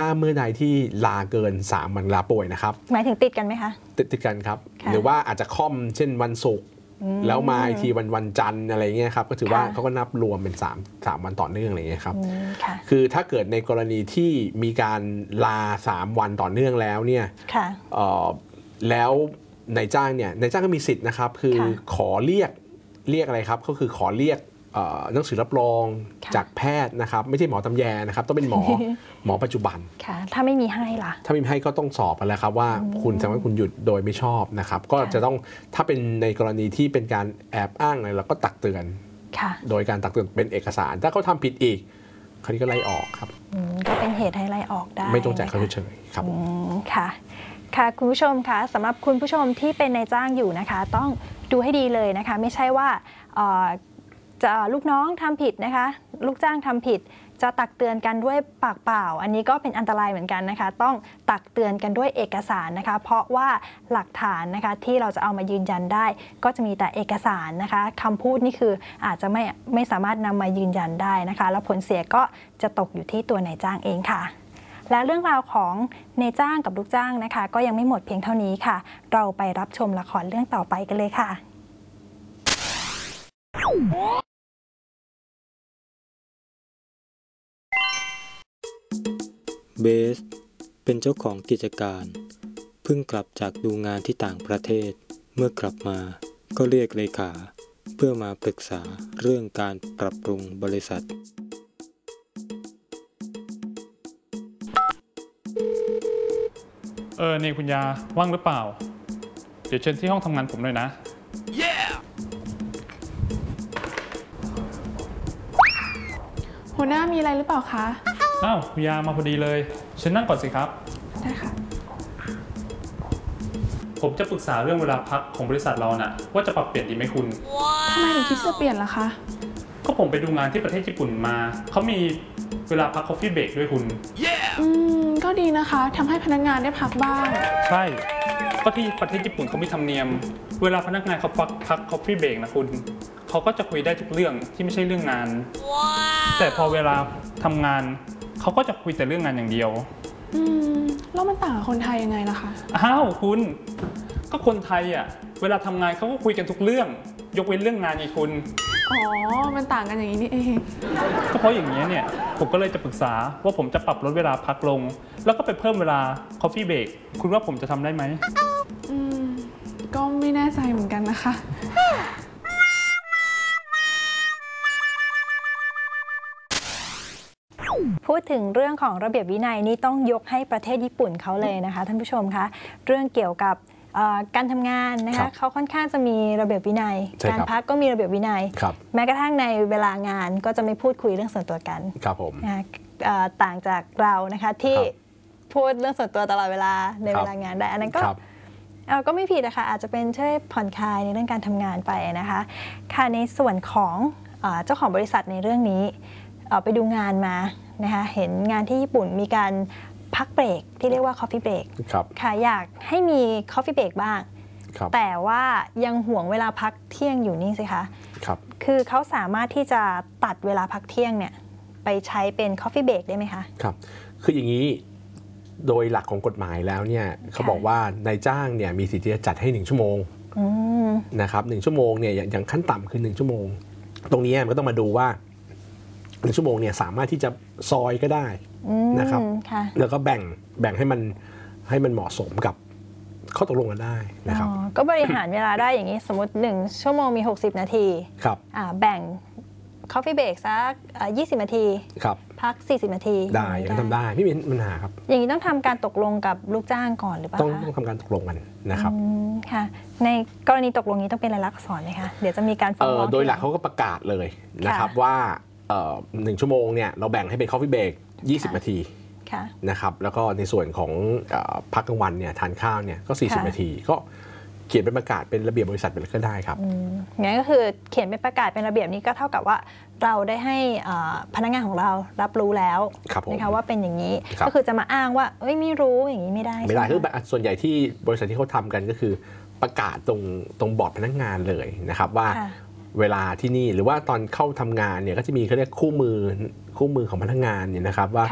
เมื่อใดที่ลาเกิน3 วันลาป่วยนะครับหมายถึงติดกันไหมคะติดกันครับหรือว่าอาจจะค่อมเช่นวันศุกร์แล้วมาอีกทีวันจันทร์อะไรเงี้ยครับก็ถือว่าเขาก็นับรวมเป็น3 วันต่อเนื่องอะไรเงี้ยครับคือถ้าเกิดในกรณีที่มีการลา3 วันต่อเนื่องแล้วเนี่ยแล้วนายจ้างก็มีสิทธิ์นะครับคือขอเรียกอะไรครับก็คือขอเรียกหนังสือรับรองจากแพทย์นะครับไม่ใช่หมอตำแยนะครับต้องเป็นหมอปัจจุบันถ้าไม่มีให้ล่ะถ้าไม่มีให้ก็ต้องสอบกันแล้วครับว่าคุณแสดงว่าคุณหยุดโดยไม่ชอบนะครับก็จะต้องถ้าเป็นในกรณีที่เป็นการแอบอ้างอะไรเราก็ตักเตือนโดยการตักเตือนเป็นเอกสารถ้าเขาทำผิดอีกคราวนี้ก็ไล่ออกครับก็เป็นเหตุให้ไล่ออกได้ไม่ต้องจ่ายค่าชดเชยครับค่ะคุณผู้ชมคะสำหรับคุณผู้ชมที่เป็นนายจ้างอยู่นะคะต้องดูให้ดีเลยนะคะไม่ใช่ว่าจะลูกน้องทำผิดนะคะลูกจ้างทำผิดจะตักเตือนกันด้วยปากเปล่าอันนี้ก็เป็นอันตรายเหมือนกันนะคะต้องตักเตือนกันด้วยเอกสารนะคะเพราะว่าหลักฐานนะคะที่เราจะเอามายืนยันได้ก็จะมีแต่เอกสารนะคะคำพูดนี่คืออาจจะไม่สามารถนำมายืนยันได้นะคะแล้วผลเสียก็จะตกอยู่ที่ตัวนายจ้างเองค่ะและเรื่องราวของนายจ้างกับลูกจ้างนะคะก็ยังไม่หมดเพียงเท่านี้ค่ะเราไปรับชมละครเรื่องต่อไปกันเลยค่ะเบสเป็นเจ้าของกิจการเพิ่งกลับจากดูงานที่ต่างประเทศเมื่อกลับมาก็เรียกเลขาเพื่อมาปรึกษาเรื่องการปรับปรุงบริษัทนี่คุณยาว่างหรือเปล่าเดี๋ยวเชิญที่ห้องทำงานผมหน่อยนะหัวหน้ามีอะไรหรือเปล่าคะอ้าวคุณยามาพอดีเลยเชิญนั่งก่อนสิครับได้ค่ะผมจะปรึกษาเรื่องเวลาพักของบริษัทเราน่ะว่าจะปรับเปลี่ยนดีไหมคุณทำไมถึงคิดจะเปลี่ยนล่ะคะก็ผมไปดูงานที่ประเทศญี่ปุ่นมาเขามีเวลาพัก Coffee Break ด้วยคุณก็ดีนะคะทำให้พนักงานได้พักบ้างใช่ก็ที่ประเทศญี่ปุ่นเขามีธรรมเนียมเวลาพนักงานเขาพัก Coffee Break นะคุณเขาก็จะคุยได้ทุกเรื่องที่ไม่ใช่เรื่องงานแต่พอเวลาทำงานเขาก็จะคุยแต่เรื่องงานอย่างเดียวแล้วมันต่างกับคนไทยยังไงล่ะคะอ้าวคุณก็คนไทยอ่ะเวลาทำงานเขาก็คุยกันทุกเรื่องยกเว้นเรื่องงานไงคุณมันต่างกันอย่างนี้นี่เองก็เพราะอย่างนี้เนี่ยผมก็เลยจะปรึกษาว่าผมจะปรับลดเวลาพักลงแล้วก็ไปเพิ่มเวลา Coffee Break คุณว่าผมจะทำได้ไหมก็ไม่แน่ใจเหมือนกันนะคะพูดถึงเรื่องของระเบียบวินัยนี่ต้องยกให้ประเทศญี่ปุ่นเขาเลยนะคะท่านผู้ชมคะเรื่องเกี่ยวกับการทำงานนะคะเขาค่อนข้างจะมีระเบียบวินัยการพักก็มีระเบียบวินัยแม้กระทั่งในเวลางานก็จะไม่พูดคุยเรื่องส่วนตัวกันครับผมต่างจากเรานะคะที่พูดเรื่องส่วนตัวตลอดเวลาในเวลางานได้อันนั้นก็ไม่ผิดนะคะอาจจะเป็นช่วยผ่อนคลายในเรื่องการทำงานไปนะคะค่ะในส่วนของเจ้าของบริษัทในเรื่องนี้ไปดูงานมานะคะเห็นงานที่ญี่ปุ่นมีการพักเบรกที่เรียกว่า Coffee Break ค่ะอยากให้มี Coffee Break บ้างแต่ว่ายังห่วงเวลาพักเที่ยงอยู่นี่สิคะคือเขาสามารถที่จะตัดเวลาพักเที่ยงเนี่ยไปใช้เป็น Coffee Break ได้ไหมคะครับคืออย่างนี้โดยหลักของกฎหมายแล้วเนี่ยเขาบอกว่านายจ้างเนี่ยมีสิทธิ์ที่จะจัดให้1 ชั่วโมงนะครับ1 ชั่วโมงเนี่ยอย่างขั้นต่ำคือ1 ชั่วโมงตรงนี้มันก็ต้องมาดูว่า1 ชั่วโมงเนี่ยสามารถที่จะซอยก็ได้นะครับแล้วก็แบ่งให้มันเหมาะสมกับข้อตกลงกันได้นะครับก็บริหารเวลาได้อย่างนี้สมมติ1 ชั่วโมงมี60 นาทีครับแบ่ง Coffee Break สัก20 นาทีครับพัก40 นาทีได้ก็ทำได้ไม่มีปัญหาครับอย่างนี้ต้องทำการตกลงกับลูกจ้างก่อนหรือเปล่าต้องทำการตกลงกันนะครับค่ะในกรณีตกลงนี้ต้องเป็นลายลักษณ์อักษรไหมคะเดี๋ยวจะมีการฟ้องโดยหลักเขาก็ประกาศเลยนะครับว่า1 ชั่วโมงเนี่ยเราแบ่งให้เป็น Coffee Break 20 นาทีนะครับแล้วก็ในส่วนของพักกลางวันเนี่ยทานข้าวเนี่ยก็40 นาทีก็เขียนเป็นประกาศเป็นระเบียบบริษัทเป็นก็ได้ครับงั้นก็คือเขียนเป็นประกาศเป็นระเบียบนี้ก็เท่ากับว่าเราได้ให้พนักงานของเรารับรู้แล้วนะคะว่าเป็นอย่างนี้ก็คือจะมาอ้างว่าไม่รู้อย่างนี้ไม่ได้คือส่วนใหญ่ที่บริษัทที่เขาทำกันก็คือประกาศตรงบอร์ดพนักงานเลยนะครับว่าเวลาที่นี่หรือว่าตอนเข้าทำงานเนี่ยก็จะมีเขาเรียกคู่มือของพนักงานเนี่ยนะครับว่า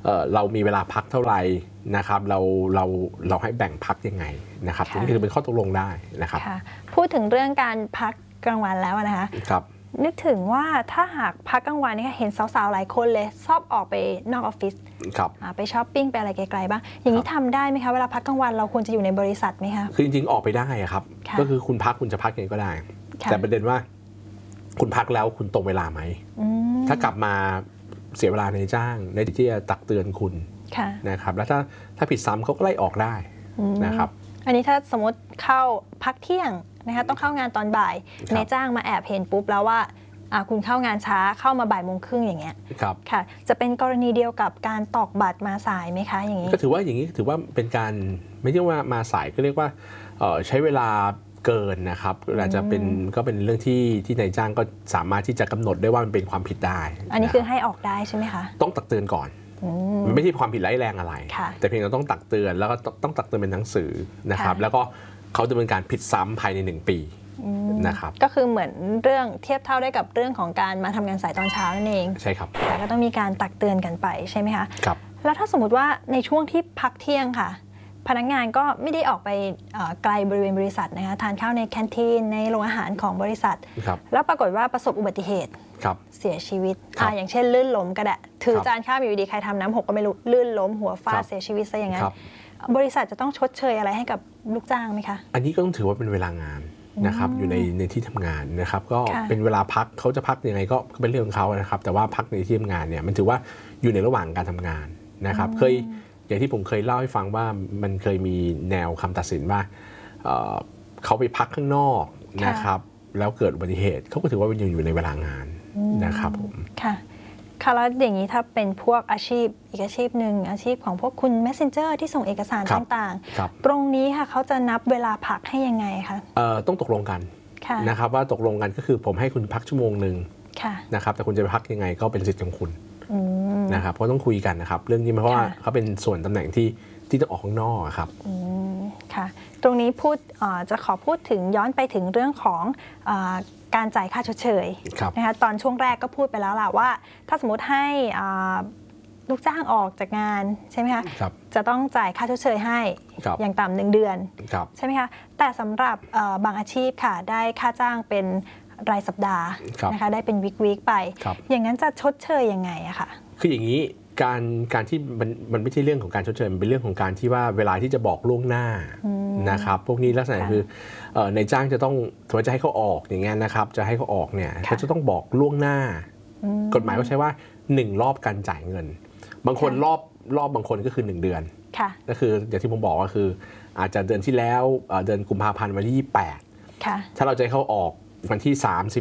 เรามีเวลาพักเท่าไหร่นะครับเราให้แบ่งพักยังไงนะครับนี่คือเป็นข้อตกลงได้นะครับพูดถึงเรื่องการพักกลางวันแล้วนะคะครับนึกถึงว่าถ้าหากพักกลางวันนี่เห็นสาวๆหลายคนเลยชอบออกไปนอกออฟฟิศไปช้อปปิ้งไปอะไรไกลๆบ้างอย่างนี้ทำได้ไหมคะเวลาพักกลางวันเราควรจะอยู่ในบริษัทไหมคะคือจริงๆออกไปได้ครับก็คือคุณจะพักยังไงก็ได้แต่ประเด็นว่าคุณพักแล้วคุณตรงเวลาไหมถ้ากลับมาเสียเวลาในจ้างในที่จะตักเตือนคุณนะครับแล้วถ้าผิดซ้ำเขาก็ไล่ออกได้นะครับอันนี้ถ้าสมมติเข้าพักเที่ยงนะคะต้องเข้างานตอนบ่ายนายจ้างมาแอบเห็นปุ๊บแล้วว่าคุณเข้างานช้าเข้ามาบ่ายโมงครึ่งอย่างเงี้ยค่ะจะเป็นกรณีเดียวกับการตอกบัตรมาสายไหมคะอย่างนี้ก็ถือว่าอย่างนี้ถือว่าเป็นการไม่ใช่ว่ามาสายก็เรียกว่าใช้เวลาเกินนะครับอาจจะเป็นเรื่องที่นายจ้างก็สามารถที่จะกำหนดได้ว่ามันเป็นความผิดได้อันนี้คือให้ออกได้ใช่ไหมคะต้องตักเตือนก่อนมันไม่ใช่ความผิดร้ายแรงอะไรแต่เพียงเราต้องตักเตือนแล้วก็ต้องตักเตือนเป็นหนังสือนะครับแล้วก็เขาจะเป็นการผิดซ้ำภายใน1 ปีนะครับก็คือเหมือนเรื่องเทียบเท่าได้กับเรื่องของการมาทำงานสายตอนเช้านั่นเองใช่ครับแต่ก็ต้องมีการตักเตือนกันไปใช่ไหมคะครับแล้วถ้าสมมติว่าในช่วงที่พักเที่ยงค่ะพนักงานก็ไม่ได้ออกไปไกลบริเวณบริษัทนะคะทานข้าวในแคนทีนในโรงอาหารของบริษัทแล้วปรากฏว่าประสบอุบัติเหตุเสียชีวิตอย่างเช่นลื่นล้มก็ได้ถือจานข้าวอยู่ดีใครทำน้ำหกก็ไม่รู้ลื่นล้มหัวฟาดเสียชีวิตซะอย่างนั้นบริษัทจะต้องชดเชยอะไรให้กับลูกจ้างไหมคะอันนี้ก็ต้องถือว่าเป็นเวลางานนะครับอยู่ในที่ทำงานนะครับก็เป็นเวลาพักเขาจะพักยังไงก็เป็นเรื่องของเขานะครับแต่ว่าพักในที่ทำงานเนี่ยมันถือว่าอยู่ในระหว่างการทำงานนะครับอย่างที่ผมเคยเล่าให้ฟังว่ามันเคยมีแนวคำตัดสินว่าเขาไปพักข้างนอกนะครับแล้วเกิดอุบัติเหตุเขาก็ถือว่ายังอยู่ในเวลางานนะครับผมค่ะแล้วอย่างนี้ถ้าเป็นพวกอาชีพอีกอาชีพหนึ่งอาชีพของพวกคุณ Messenger ที่ส่งเอกสารต่างๆตรงนี้ค่ะเขาจะนับเวลาพักให้ยังไงคะต้องตกลงกันนะครับว่าตกลงกันก็คือผมให้คุณพักชั่วโมงนึงนะครับแต่คุณจะไปพักยังไงก็เป็นสิทธิ์ของคุณนะครับเพราะต้องคุยกันนะครับเรื่องนี้เพราะว่าเขาเป็นส่วนตำแหน่งที่ต้องออกข้างนอกครับค่ะตรงนี้จะขอพูดถึงย้อนไปถึงเรื่องของการจ่ายค่าชดเชยนะคะตอนช่วงแรกก็พูดไปแล้วล่ะว่าถ้าสมมติให้ลูกจ้างออกจากงานใช่ไหมคะจะต้องจ่ายค่าชดเชยให้อย่างต่ำ1 เดือนใช่ไหมคะแต่สำหรับบางอาชีพค่ะได้ค่าจ้างเป็นรายสัปดาห์นะคะได้เป็นวีคไปอย่างนั้นจะชดเชยยังไงอะค่ะคืออย่างนี้การที่มันไม่ใช่เรื่องของการชดเชยมันเป็นเรื่องของการที่ว่าเวลาที่จะบอกล่วงหน้านะครับพวกนี้ลักษณะคือในจ้างจะต้องถือว่าจะให้เขาออกอย่างเงี้ยนะครับจะให้เขาออกเนี่ยเขาจะต้องบอกล่วงหน้ากฎหมายก็ใช้ว่า1 รอบการจ่ายเงินบางคนรอบบางคนก็คือ1 เดือนก็คืออย่างที่ผมบอกก็คืออาจจะเดือนที่แล้วเดือนกุมภาพันธ์วันที่28ถ้าเราจะให้เขาออกวันที่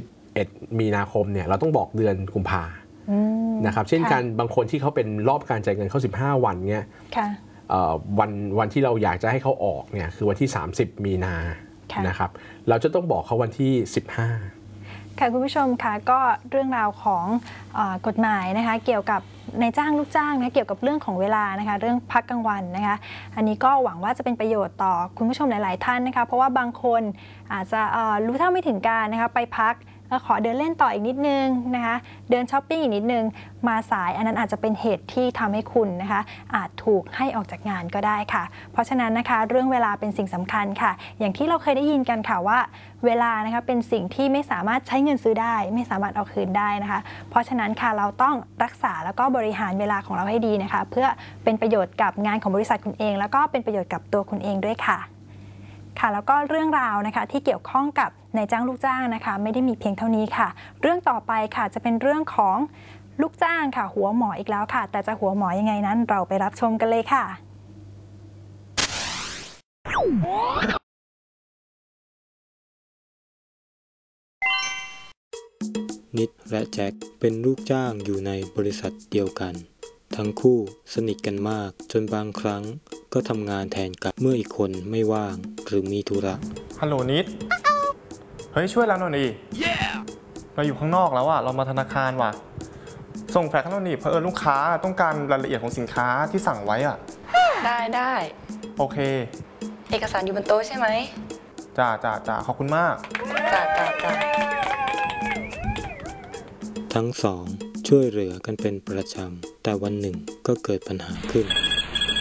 31 มีนาคมเนี่ยเราต้องบอกเดือนกุมภานะครับเช่นกันบางคนที่เขาเป็นรอบการจ่ายเงินเขา15 วันเนี่ยวันที่เราอยากจะให้เขาออกเนี่ยคือวันที่30 มีนานะครับเราจะต้องบอกเขาวันที่15 ค่ะคุณผู้ชมคะก็เรื่องราวของกฎหมายนะคะเกี่ยวกับนายจ้างลูกจ้างนะเกี่ยวกับเรื่องของเวลานะคะเรื่องพักกลางวันนะคะอันนี้ก็หวังว่าจะเป็นประโยชน์ต่อคุณผู้ชมหลายๆท่านนะคะเพราะว่าบางคนอาจจะรู้เท่าไม่ถึงการนะคะไปพักขอเดินเล่นต่ออีกนิดนึงนะคะเดินช้อปปิ้งอีกนิดนึงมาสายอันนั้นอาจจะเป็นเหตุที่ทำให้คุณนะคะอาจถูกให้ออกจากงานก็ได้ค่ะเพราะฉะนั้นนะคะเรื่องเวลาเป็นสิ่งสำคัญค่ะอย่างที่เราเคยได้ยินกันค่ะว่าเวลานะคะเป็นสิ่งที่ไม่สามารถใช้เงินซื้อได้ไม่สามารถเอาคืนได้นะคะเพราะฉะนั้นค่ะเราต้องรักษาแล้วก็บริหารเวลาของเราให้ดีนะคะเพื่อเป็นประโยชน์กับงานของบริษัทคุณเองแล้วก็เป็นประโยชน์กับตัวคุณเองด้วยค่ะแล้วก็เรื่องราวนะคะที่เกี่ยวข้องกับนายจ้างลูกจ้างนะคะไม่ได้มีเพียงเท่านี้ค่ะเรื่องต่อไปค่ะจะเป็นเรื่องของลูกจ้างค่ะหัวหมออีกแล้วค่ะแต่จะหัวหมอยังไงนั้นเราไปรับชมกันเลยค่ะนิดและแจ็คเป็นลูกจ้างอยู่ในบริษัทเดียวกันทั้งคู่สนิทกันมากจนบางครั้งก็ทำงานแทนกันเมื่ออีกคนไม่ว่างหรือมีธุระฮัลโหลนิดเฮ้ยช่วยเราหน่อยดิเราอยู่ข้างนอกแล้วอะเรามาธนาคารว่ะส่งแฟกซ์ให้เราหนิเผอิญลูกค้าต้องการรายละเอียดของสินค้าที่สั่งไว้อะได้โอเคเอกสารอยู่บนโต๊ะใช่ไหมจ้าขอบคุณมากจ้าทั้งสองช่วยเหลือกันเป็นประจแต่วันหนึ่งก็เกิดปัญหาขึ้น